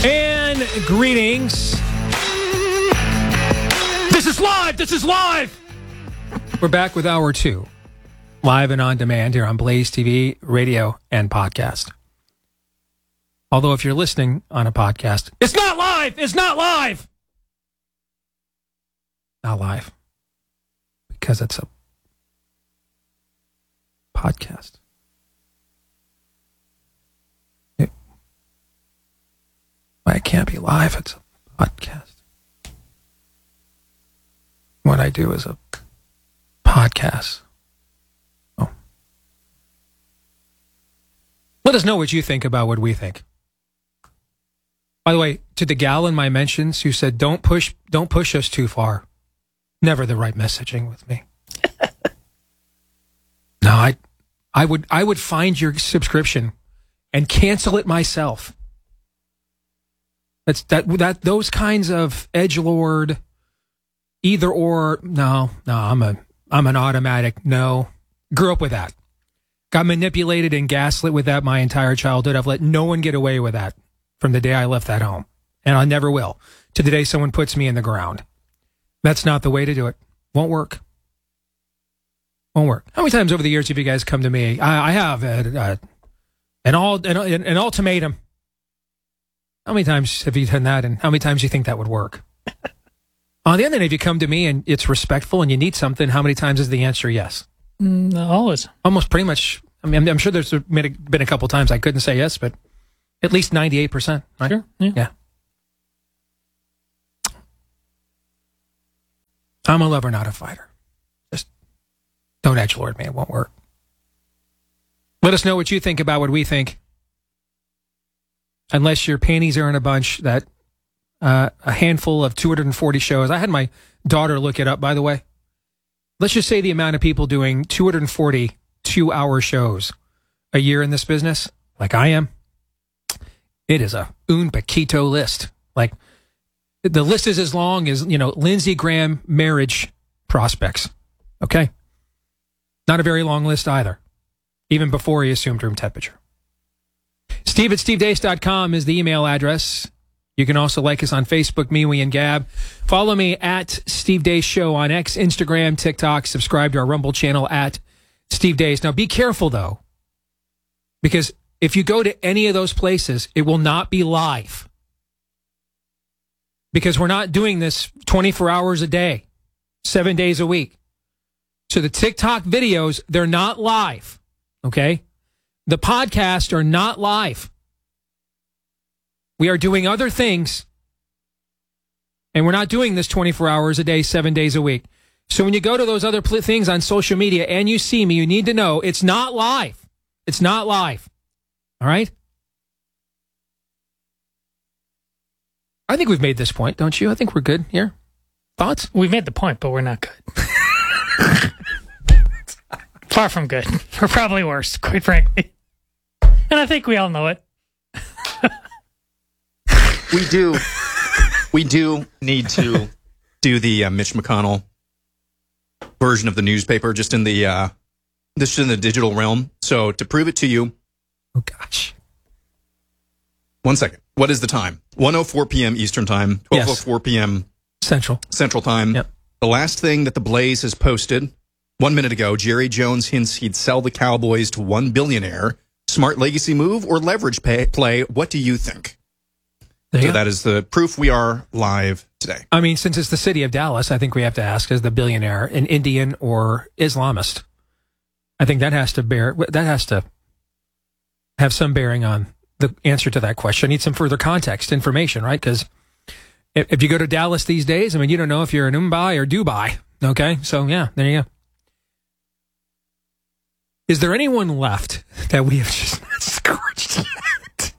And greetings. This is live. This is live. We're back with hour 2. Live and on demand here on Blaze TV, radio, and podcast. Although if you're listening on a podcast, it's not live. It's not live. Not live. Because it's a podcast. It can't be live. It's a podcast. What I do is a podcast. Oh. Let us know what you think about what we think. By the way, to the gal in my mentions who said, don't push us too far. Never the right messaging with me. No, I would find your subscription and cancel it myself. Those kinds of edgelord, either or. No, I'm an automatic no. Grew up with that. Got manipulated and gaslit with that my entire childhood. I've let no one get away with that from the day I left that home, and I never will. To the day someone puts me in the ground. That's not the way to do it. Won't work. Won't work. How many times over the years have you guys come to me? I have an ultimatum. How many times have you done that, and how many times do you think that would work? On the other hand, if you come to me and it's respectful and you need something, how many times is the answer yes? Always. Almost pretty much. I mean, I'm sure there's been a couple times I couldn't say yes, but at least 98%, right? Sure. Yeah. I'm a lover, not a fighter. Just don't edgelord me. It won't work. Let us know what you think about what we think. Unless your panties are in a bunch, that a handful of 240 shows. I had my daughter look it up, by the way. Let's just say the amount of people doing 240 2-hour shows a year in this business, like I am. It is a un poquito list. Like, the list is as long as, Lindsey Graham marriage prospects. Okay? Not a very long list either. Even before he assumed room temperature. Steve at stevedeace.com is the email address. You can also like us on Facebook, MeWe, and Gab. Follow me at Steve Deace Show on X, Instagram, TikTok. Subscribe to our Rumble channel at Steve Deace. Now, be careful, though, because if you go to any of those places, it will not be live. Because we're not doing this 24 hours a day, 7 days a week. So the TikTok videos, they're not live, okay? The podcasts are not live. We are doing other things, and we're not doing this 24 hours a day, 7 days a week. So when you go to those other things on social media and you see me, you need to know it's not live. It's not live. All right? I think we've made this point, don't you? I think we're good here. Thoughts? We've made the point, but we're not good. Far from good. We're probably worse, quite frankly. And I think we all know it. We do need to do the Mitch McConnell version of the newspaper, just in the digital realm. So to prove it to you, oh gosh, 1 second. What is the time? 1:04 p.m. Eastern Time, 12:04 p.m. Central Time. Yep. The last thing that the Blaze has posted 1 minute ago, Jerry Jones hints he'd sell the Cowboys to one billionaire. Smart legacy move or leverage play? What do you think? So that is the proof we are live today. I mean, since it's the city of Dallas, I think we have to ask, is the billionaire an Indian or Islamist? I think that has to have some bearing on the answer to that question. I need some further context, information, right? Because if you go to Dallas these days, I mean, you don't know if you're in Mumbai or Dubai. Okay, so yeah, there you go. Is there anyone left that we have just not scorched yet?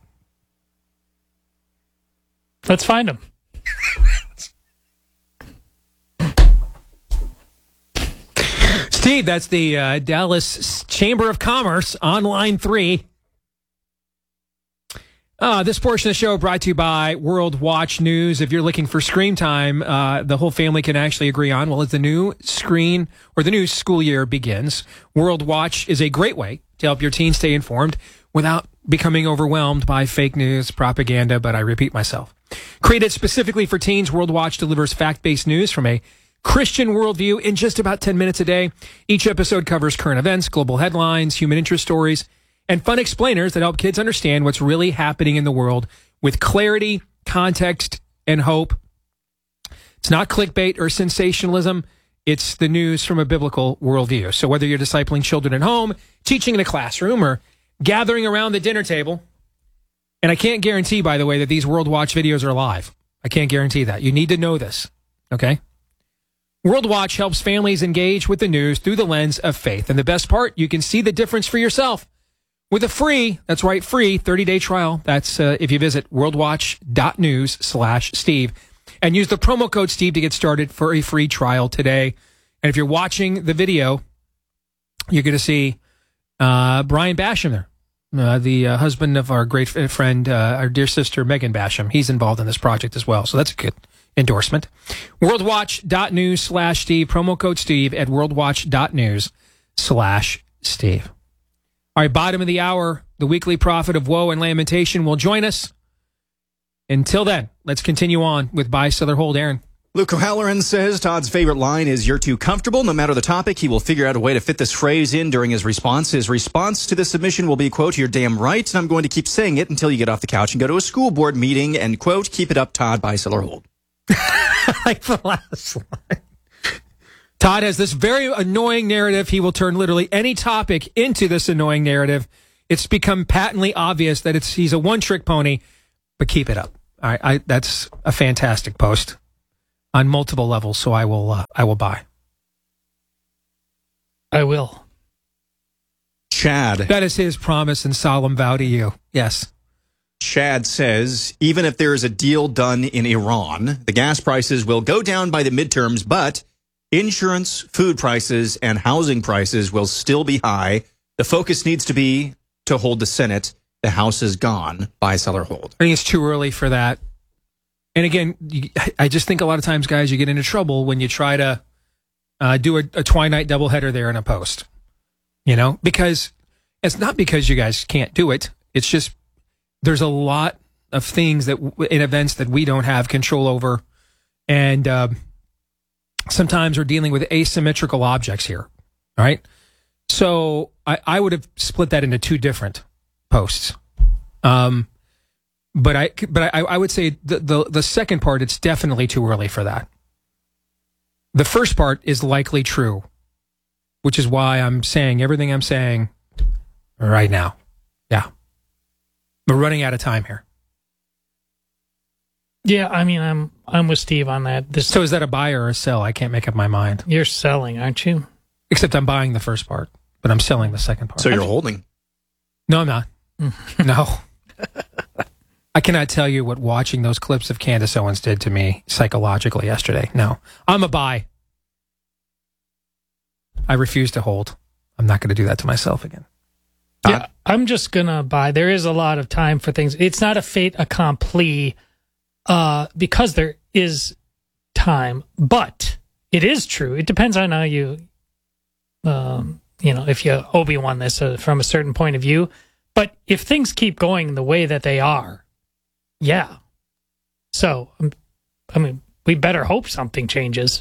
Let's find him. Steve, that's the Dallas Chamber of Commerce on line 3. This portion of the show brought to you by World Watch News. If you're looking for screen time, the whole family can actually agree on, well, as the new school year begins, World Watch is a great way to help your teen stay informed without becoming overwhelmed by fake news, propaganda, but I repeat myself. Created specifically for teens, World Watch delivers fact-based news from a Christian worldview in just about 10 minutes a day. Each episode covers current events, global headlines, human interest stories, and fun explainers that help kids understand what's really happening in the world with clarity, context, and hope. It's not clickbait or sensationalism. It's the news from a biblical worldview. So whether you're discipling children at home, teaching in a classroom, or gathering around the dinner table, and I can't guarantee, by the way, that these World Watch videos are live. I can't guarantee that. You need to know this, okay? World Watch helps families engage with the news through the lens of faith. And the best part, you can see the difference for yourself with a free, that's right, free 30-day trial. That's if you visit worldwatch.news/Steve and use the promo code Steve to get started for a free trial today. And if you're watching the video, you're going to see Brian Basham there, the husband of our great friend, our dear sister, Megan Basham. He's involved in this project as well. So that's a good endorsement. Worldwatch.news/Steve, promo code Steve at worldwatch.news/Steve. All right, bottom of the hour, the weekly prophet of woe and lamentation will join us. Until then, let's continue on with Buy, Sell, or Hold. Aaron. Luke O'Halloran says Todd's favorite line is, "You're too comfortable." No matter the topic, he will figure out a way to fit this phrase in during his response. His response to the submission will be, quote, "You're damn right, and I'm going to keep saying it until you get off the couch and go to a school board meeting," and, quote, "Keep it up, Todd, Buy, Sell, or Hold." Like the last line. Todd has this very annoying narrative. He will turn literally any topic into this annoying narrative. It's become patently obvious that he's a one-trick pony, but keep it up. All right, that's a fantastic post on multiple levels, so I will buy. I will. Chad. That is his promise and solemn vow to you. Yes. Chad says, even if there is a deal done in Iran, the gas prices will go down by the midterms, but insurance, food prices, and housing prices will still be high. The focus needs to be to hold the Senate. The House is gone. Buy, sell, or hold. I think it's too early for that. And again, I just think a lot of times, guys, you get into trouble when you try to do a Twilight doubleheader there in a post. You know, because it's not because you guys can't do it. It's just there's a lot of things that in events that we don't have control over. And sometimes we're dealing with asymmetrical objects here. All right. So I would have split that into two different posts. But I would say the second part, it's definitely too early for that. The first part is likely true, which is why I'm saying everything I'm saying right now. Yeah. We're running out of time here. Yeah, I mean, I'm with Steve on that. So is that a buy or a sell? I can't make up my mind. You're selling, aren't you? Except I'm buying the first part, but I'm selling the second part. So you're holding? No, I'm not. No. I cannot tell you what watching those clips of Candace Owens did to me psychologically yesterday. No. I'm a buy. I refuse to hold. I'm not going to do that to myself again. Yeah, I'm just going to buy. There is a lot of time for things. It's not a fait accompli because there is time, but it is true. It depends on how you, if you Obi-Wan this from a certain point of view. But if things keep going the way that they are, yeah. So, I mean, we better hope something changes.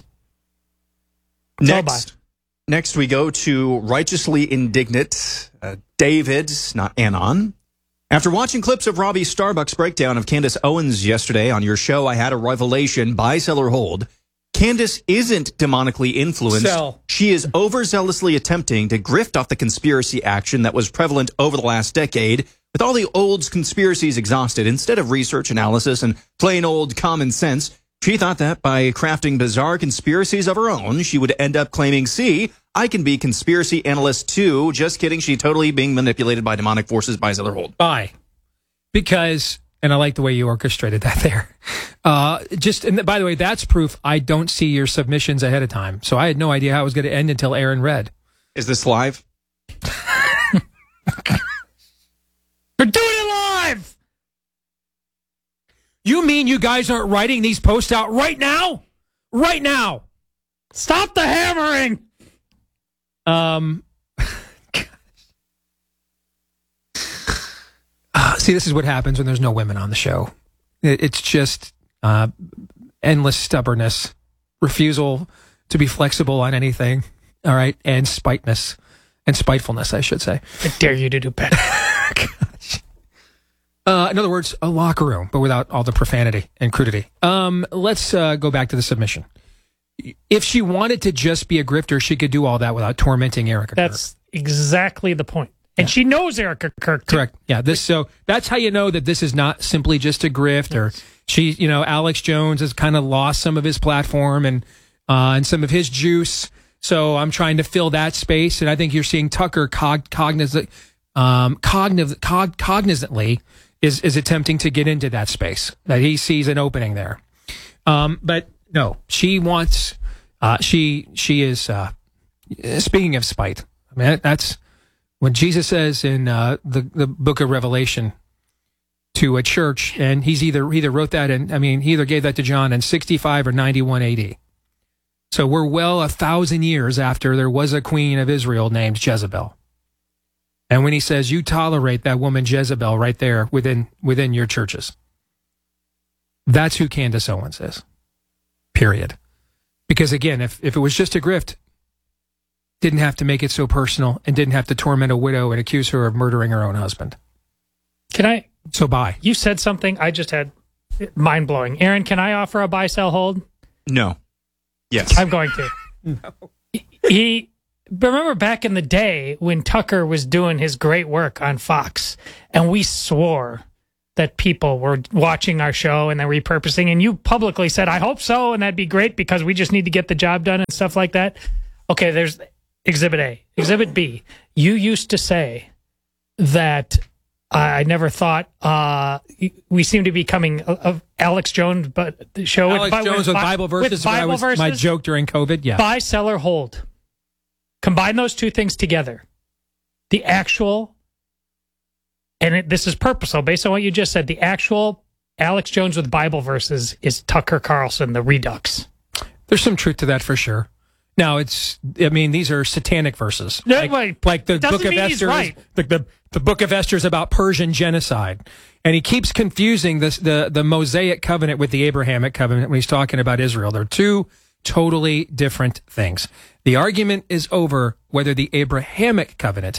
Next, we go to righteously indignant David, not Anon. After watching clips of Robbie's Starbucks breakdown of Candace Owens yesterday on your show, I had a revelation. Buy, sell, or hold. Candace isn't demonically influenced. Sell. She is overzealously attempting to grift off the conspiracy action that was prevalent over the last decade. With all the old conspiracies exhausted, instead of research, analysis, and plain old common sense, she thought that by crafting bizarre conspiracies of her own, she would end up claiming, see, I can be conspiracy analyst too. Just kidding. She's totally being manipulated by demonic forces. Buy, sell, or hold. Buy. Because, and I like the way you orchestrated that there. And by the way, that's proof I don't see your submissions ahead of time. So I had no idea how it was going to end until Aaron read. Is this live? We're doing it live! You mean you guys aren't writing these posts out right now? Right now! Stop the hammering! See, this is what happens when there's no women on the show. It's just endless stubbornness, refusal to be flexible on anything, all right, and spitefulness, I should say. I dare you to do better. Gosh. In other words, a locker room, but without all the profanity and crudity. Let's go back to the submission. If she wanted to just be a grifter, she could do all that without tormenting Erica Kirk. That's exactly the point. And she knows Erica Kirk, too. Correct. Yeah. So that's how you know that this is not simply just a grift, or Alex Jones has kind of lost some of his platform and some of his juice. So I'm trying to fill that space. And I think you're seeing Tucker cognizantly is attempting to get into that space, that he sees an opening there. But no, she wants, she is, speaking of spite, I mean, that's when Jesus says in the book of Revelation to a church, and he either wrote that he either gave that to John in 65 or 91 AD. So we're well 1,000 years after there was a queen of Israel named Jezebel. And when he says you tolerate that woman Jezebel right there within your churches, that's who Candace Owens is. Period. Because again, if it was just a grift, didn't have to make it so personal and didn't have to torment a widow and accuse her of murdering her own husband. So bye. You said something I just had mind-blowing. Aaron, can I offer a buy, sell, hold? No. Yes. I'm going to. No. Remember back in the day when Tucker was doing his great work on Fox, and we swore that people were watching our show and they're repurposing, and you publicly said, I hope so, and that'd be great because we just need to get the job done and stuff like that. Okay, there's Exhibit A. Exhibit B. You used to say that I never thought we seem to be coming of Alex Jones, but the show Jones with Bible verses. My joke during COVID. Yeah, buy, sell, or hold. Combine those two things together. The actual, and this is purposeful based on what you just said. The actual Alex Jones with Bible verses is Tucker Carlson, the Redux. There's some truth to that for sure. Now these are satanic verses, like the Book of Esther. Right. The Book of Esther is about Persian genocide, and he keeps confusing the Mosaic covenant with the Abrahamic covenant when he's talking about Israel. They're two totally different things. The argument is over whether the Abrahamic covenant,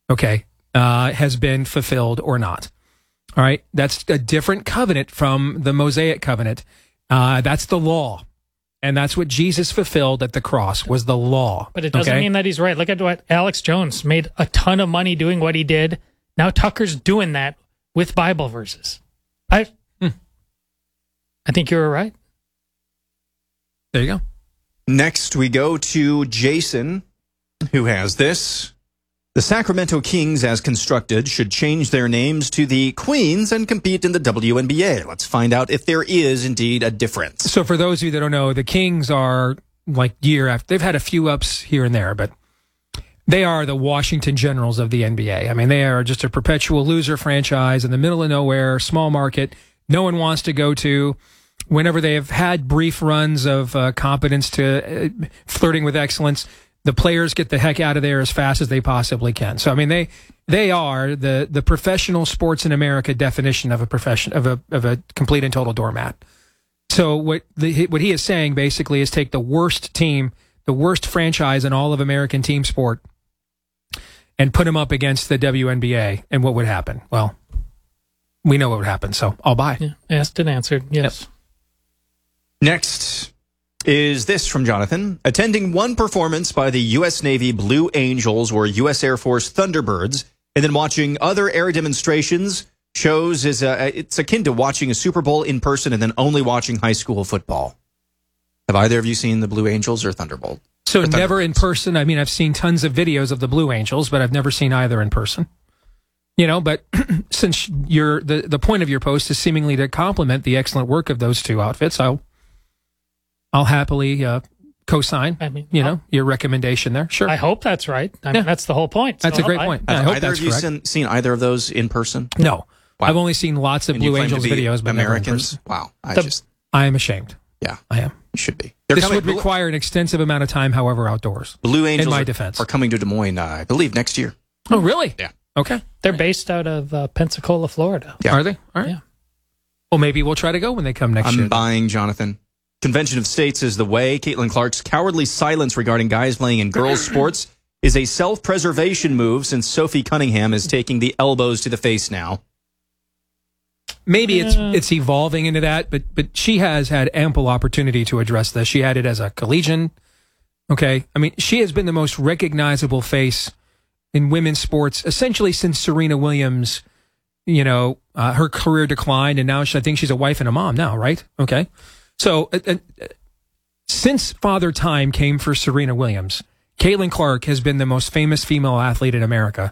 has been fulfilled or not. All right, that's a different covenant from the Mosaic covenant. That's the law. And that's what Jesus fulfilled at the cross, was the law. But it doesn't mean that he's right. Look at what Alex Jones made a ton of money doing what he did. Now Tucker's doing that with Bible verses. I think you were right. There you go. Next, we go to Jason, who has this. The Sacramento Kings, as constructed, should change their names to the Queens and compete in the WNBA. Let's find out if there is indeed a difference. So for those of you that don't know, the Kings are like year after. They've had a few ups here and there, but they are the Washington Generals of the NBA. I mean, they are just a perpetual loser franchise in the middle of nowhere, small market. No one wants to go to. Whenever they have had brief runs of competence to flirting with excellence, the players get the heck out of there as fast as they possibly can. So, I mean, they are the professional sports in America definition of a complete and total doormat. So what he is saying basically is take the worst team, the worst franchise in all of American team sport, and put them up against the WNBA, and what would happen? Well, we know what would happen, so I'll buy. Yeah, asked and answered, yes. Yep. Next is this from Jonathan. Attending one performance by the U.S. Navy Blue Angels or U.S. Air Force Thunderbirds, and then watching other air demonstrations shows it's akin to watching a Super Bowl in person and then only watching high school football. Have either of you seen the Blue Angels or Thunderbolt? So never in person. I mean, I've seen tons of videos of the Blue Angels, but I've never seen either in person. But since the point of your post is seemingly to compliment the excellent work of those two outfits, I'll happily co-sign, your recommendation there. Sure. I hope that's right. I mean, that's the whole point. That's a great point. I hope either of you seen either of those in person? No. Wow. I've only seen lots of Blue Angels videos, but Americans. Wow. I am ashamed. Yeah. I am. You should be. This would require an extensive amount of time, however, outdoors. Blue Angels in my defense. are coming to Des Moines, I believe, next year. Oh, really? Yeah. Okay. They're based out of Pensacola, Florida. Yeah. Are they? All right. Yeah. Well, maybe we'll try to go when they come next year. I'm buying, Jonathan. Convention of States is the way. Caitlin Clark's cowardly silence regarding guys playing in girls' sports is a self-preservation move since Sophie Cunningham is taking the elbows to the face now. Maybe it's evolving into that, but she has had ample opportunity to address this. She had it as a collegian. Okay. I mean, she has been the most recognizable face in women's sports essentially since Serena Williams, her career declined, and now I think she's a wife and a mom now, right? Okay. So since Father Time came for Serena Williams, Caitlin Clark has been the most famous female athlete in America.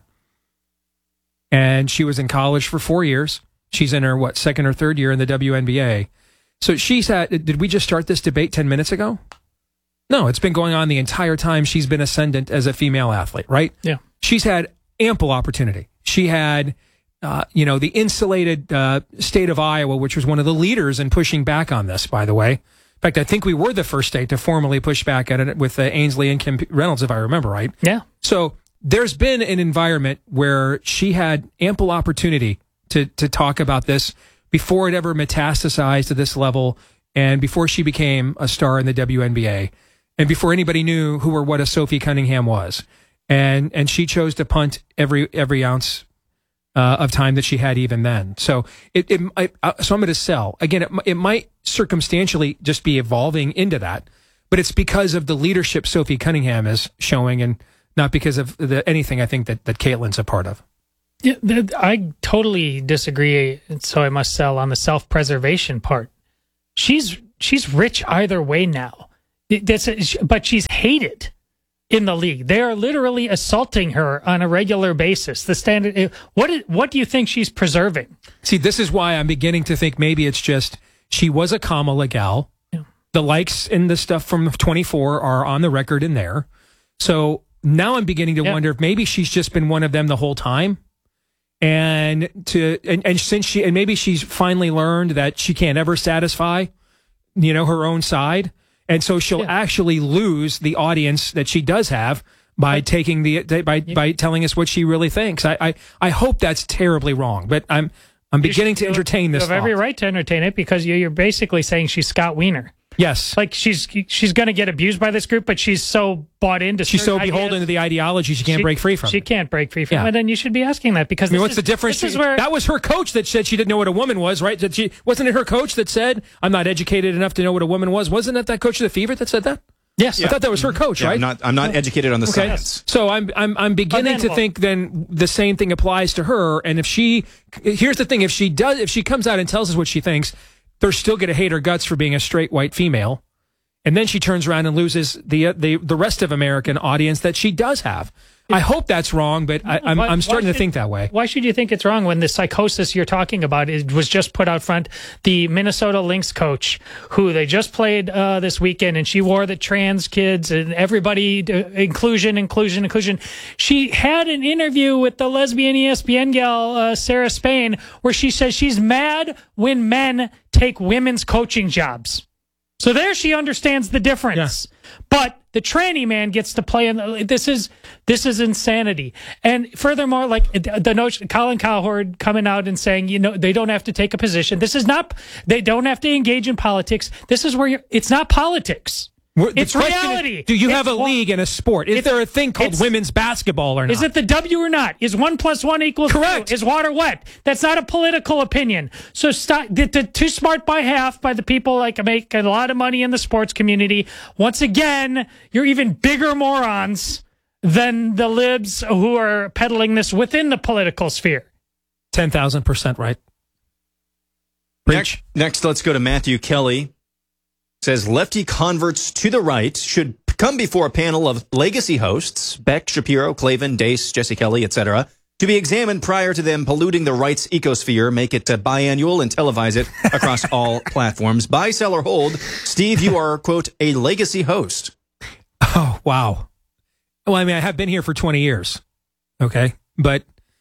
And she was in college for 4 years. She's in her, second or third year in the WNBA. So did we just start this debate 10 minutes ago? No, it's been going on the entire time she's been ascendant as a female athlete, right? Yeah. She's had ample opportunity. She had, the insulated state of Iowa, which was one of the leaders in pushing back on this, by the way. In fact, I think we were the first state to formally push back at it with Ainsley and Kim Reynolds, if I remember right. Yeah. So there's been an environment where she had ample opportunity to talk about this before it ever metastasized to this level and before she became a star in the WNBA and before anybody knew who or what a Sophie Cunningham was. And she chose to punt every ounce of time that she had even then. So so I'm going to sell. Again, it might circumstantially just be evolving into that, but it's because of the leadership Sophie Cunningham is showing and not because of anything I think that Caitlin's a part of. Yeah, I totally disagree. So I must sell on the self-preservation part. She's rich either way now, but she's hated in the league. They are literally assaulting her on a regular basis. The standard. What do you think she's preserving? See, this is why I'm beginning to think maybe it's just she was a Kamala gal. Yeah. The likes and the stuff from 24 are on the record in there. So now I'm beginning to wonder if maybe she's just been one of them the whole time. And since maybe she's finally learned that she can't ever satisfy, her own side. And so she'll actually lose the audience that she does have by taking by telling us what she really thinks. I hope that's terribly wrong, but I'm beginning to entertain this. You have every right to entertain it because you're basically saying she's Scott Wiener. Yes, like she's going to get abused by this group, but she's so bought into. She's so beholden to the ideology she can't break free from. She can't break free from it. And then you should be asking that because what's the difference? That was her coach that said she didn't know what a woman was, right? Wasn't it her coach that said I'm not educated enough to know what a woman was? Wasn't that coach of the Fever that said that? Yes, I thought that was her coach, right? I'm not educated on the science. So I'm beginning to think then the same thing applies to her. And here's the thing: if she comes out and tells us what she thinks, they're still going to hate her guts for being a straight white female. And then she turns around and loses the rest of American audience that she does have. I hope that's wrong, but I'm starting to think that way. Why should you think it's wrong when the psychosis you're talking about was just put out front? The Minnesota Lynx coach, who they just played this weekend, and she wore the trans kids and everybody, inclusion. She had an interview with the lesbian ESPN gal, Sarah Spain, where she says she's mad when men take women's coaching jobs. So there she understands the difference. Yeah. But the tranny man gets to play in this is insanity. And furthermore, like the notion, Colin Cowherd coming out and saying, they don't have to take a position. They don't have to engage in politics. This is where it's not politics. It's reality. Do you have a league and a sport? Is there a thing called women's basketball or not? Is it the W or not? Is 1 + 1 = correct? 2? Is water wet? That's not a political opinion. So stop. Too smart by half by the people like make a lot of money in the sports community. Once again, you're even bigger morons than the libs who are peddling this within the political sphere. 10,000% right. Next, let's go to Matthew Kelly. Says lefty converts to the right should come before a panel of legacy hosts, Beck, Shapiro, Clavin, Dace, Jesse Kelly, etc., to be examined prior to them polluting the right's ecosphere, make it biannual, and televise it across all platforms. Buy, sell, or hold. Steve, you are, quote, a legacy host. Oh, wow. Well, I mean, I have been here for 20 years. Okay. But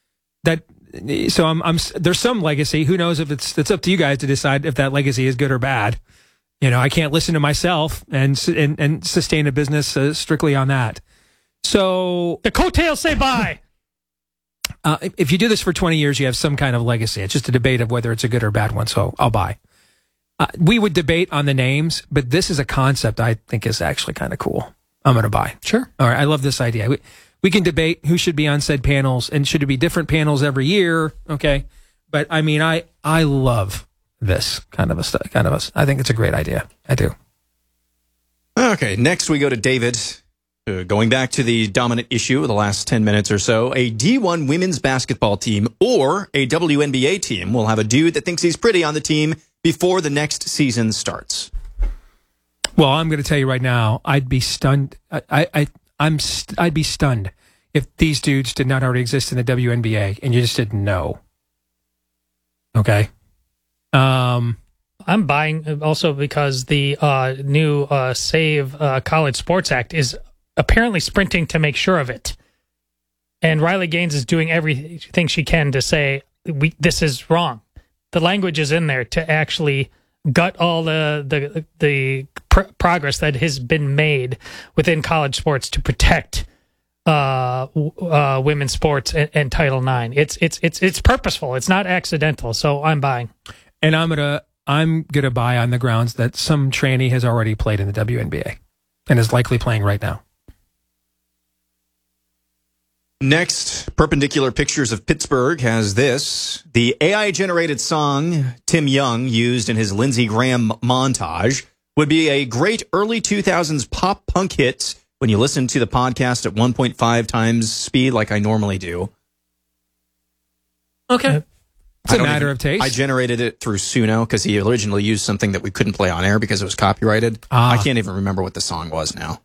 there's some legacy. Who knows if it's up to you guys to decide if that legacy is good or bad. I can't listen to myself and sustain a business strictly on that. So the coattails say bye. If you do this for 20 years, you have some kind of legacy. It's just a debate of whether it's a good or bad one, so I'll buy. We would debate on the names, but this is a concept I think is actually kind of cool. I'm going to buy. Sure. All right, I love this idea. We can debate who should be on said panels, and should it be different panels every year, okay? But, I mean, I love this kind of a I think it's a great idea. I do. Okay, next we go to David. Going back to the dominant issue of the last 10 minutes or so, a D1 women's basketball team or a WNBA team will have a dude that thinks he's pretty on the team before the next season starts. Well, I'm going to tell you right now, I'd be stunned. I'd be stunned if these dudes did not already exist in the WNBA and you just didn't know. Okay. I'm buying also because the new Save College Sports Act is apparently sprinting to make sure of it. And Riley Gaines is doing everything she can to say, this is wrong. The language is in there to actually gut all the progress that has been made within college sports to protect women's sports and Title IX. It's purposeful. It's not accidental. So I'm buying. And I'm gonna buy on the grounds that some tranny has already played in the WNBA and is likely playing right now. Next, Perpendicular Pictures of Pittsburgh has this. The AI-generated song Tim Young used in his Lindsey Graham montage would be a great early 2000s pop-punk hit when you listen to the podcast at 1.5 times speed like I normally do. Okay. It's a matter of taste. I generated it through Suno because he originally used something that we couldn't play on air because it was copyrighted. I can't even remember what the song was now.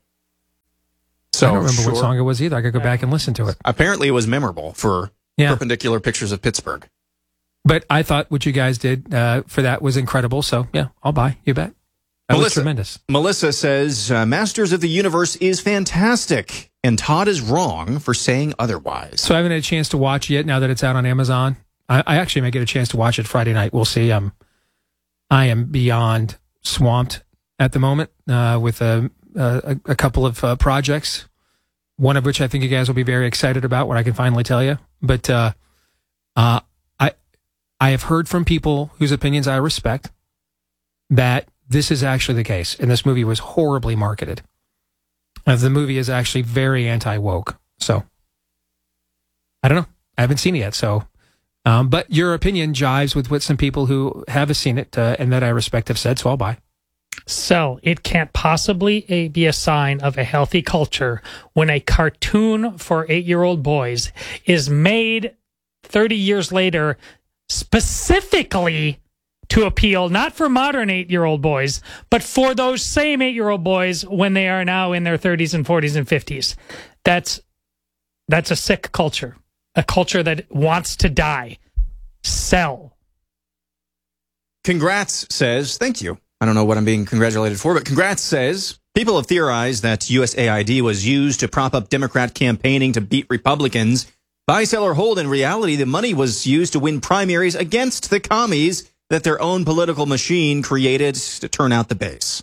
So I don't remember what song it was either. I could go back and listen to it. Apparently it was memorable for Perpendicular Pictures of Pittsburgh. But I thought what you guys did for that was incredible. So, yeah, I'll buy. You bet. That was tremendous. Melissa says, Masters of the Universe is fantastic, and Todd is wrong for saying otherwise. So I haven't had a chance to watch it yet now that it's out on Amazon. I actually may get a chance to watch it Friday night. We'll see. I am beyond swamped at the moment with a couple of projects, one of which I think you guys will be very excited about, what I can finally tell you. But I have heard from people whose opinions I respect that this is actually the case, and this movie was horribly marketed. The movie is actually very anti-woke. So, I don't know. I haven't seen it yet, so... but your opinion jives with what some people who have seen it and that I respect have said, so I'll buy. So it can't possibly be a sign of a healthy culture when a cartoon for 8-year-old boys is made 30 years later specifically to appeal, not for modern 8-year-old boys, but for those same 8-year-old boys when they are now in their 30s and 40s and 50s. That's a sick culture. A culture that wants to die. Sell. Congrats says, thank you. I don't know what I'm being congratulated for, but congrats says, people have theorized that USAID was used to prop up Democrat campaigning to beat Republicans. Buy, sell, or hold. In reality, the money was used to win primaries against the commies that their own political machine created to turn out the base.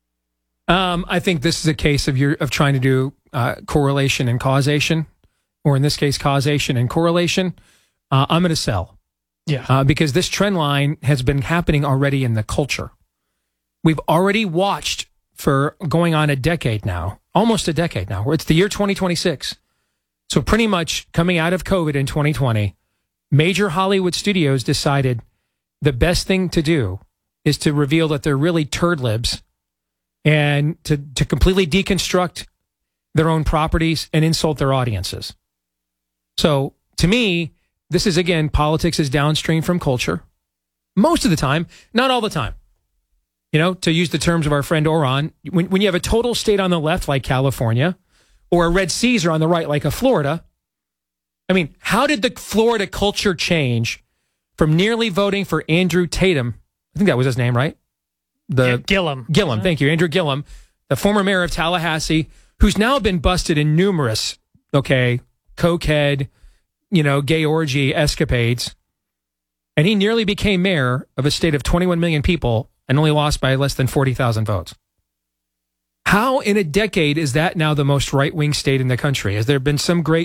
I think this is a case of trying to do correlation and causation. Or in this case, causation and correlation, I'm going to sell. Yeah. Because this trend line has been happening already in the culture. We've already watched for going on a decade now, almost a decade now, where it's the year 2026. So pretty much coming out of COVID in 2020, major Hollywood studios decided the best thing to do is to reveal that they're really turd libs and to completely deconstruct their own properties and insult their audiences. So, to me, this is, again, politics is downstream from culture. Most of the time, not all the time. You know, to use the terms of our friend Oron, when you have a total state on the left like California, or a red Caesar on the right like a Florida, I mean, how did the Florida culture change from nearly voting for Andrew Tatum? I think that was his name, right? Gillum. Gillum, thank you. Andrew Gillum, the former mayor of Tallahassee, who's now been busted in numerous, cokehead, gay orgy escapades. And he nearly became mayor of a state of 21 million people and only lost by less than 40,000 votes. How in a decade is that now the most right-wing state in the country? Has there been some great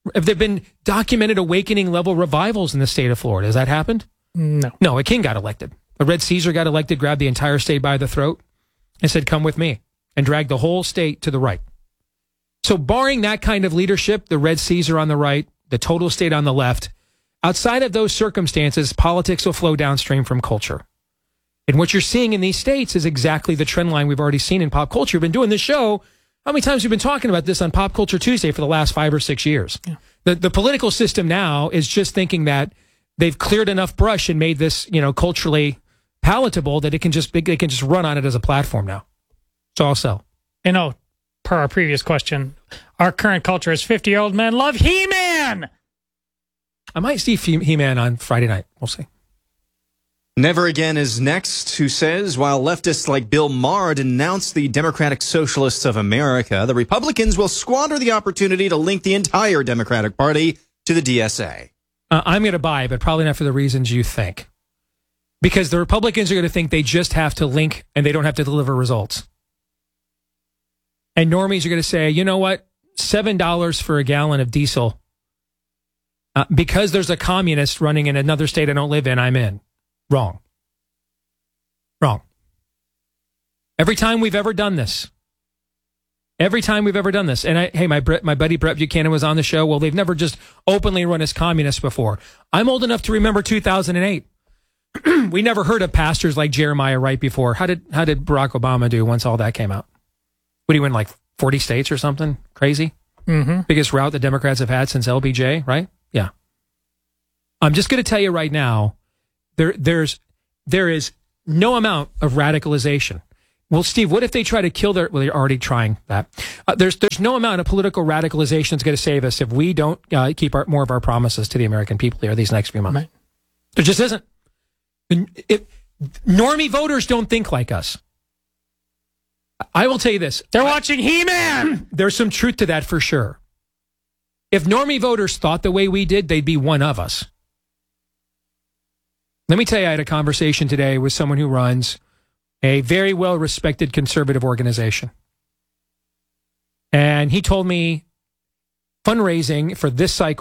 Have there been documented awakening level revivals in the state of Florida? Has that happened? No. No, a king got elected. A Red Caesar got elected, grabbed the entire state by the throat and said, come with me, and dragged the whole state to the right. So barring that kind of leadership, the Red Caesar on the right, the total state on the left, outside of those circumstances, politics will flow downstream from culture. And what you're seeing in these states is exactly the trend line we've already seen in pop culture. We've been doing this show. How many times have we been talking about this on Pop Culture Tuesday for the last 5 or 6 years? Yeah. The political system now is just thinking that they've cleared enough brush and made this, culturally palatable that they can just run on it as a platform now. So I'll sell. Per our previous question, our current culture is 50-year-old men love He-Man. I might see He-Man on Friday night. We'll see. Never Again is next, who says, while leftists like Bill Maher denounce the Democratic Socialists of America, the Republicans will squander the opportunity to link the entire Democratic Party to the DSA. I'm going to buy, but probably not for the reasons you think. Because the Republicans are going to think they just have to link and they don't have to deliver results. And normies are going to say, you know what? $7 for a gallon of diesel. Because there's a communist running in another state I don't live in, I'm in. Wrong. Every time we've ever done this. And my buddy Brett Buchanan was on the show. Well, they've never just openly run as communists before. I'm old enough to remember 2008. We never heard of pastors like Jeremiah Wright before. How did Barack Obama do once all that came out? Would he win like 40 states or something crazy? Mm-hmm. Biggest rout the Democrats have had since LBJ, right? Yeah. I'm just going to tell you right now, there is no amount of radicalization. Well, Steve, what if they try to kill well, they're already trying that. There's no amount of political radicalization that's going to save us if we don't keep more of our promises to the American people here these next few months. Right. There just isn't. Normie voters don't think like us. I will tell you this. They're watching He-Man. There's some truth to that for sure. If normie voters thought the way we did, they'd be one of us. Let me tell you, I had a conversation today with someone who runs a very well-respected conservative organization. And he told me fundraising for this cycle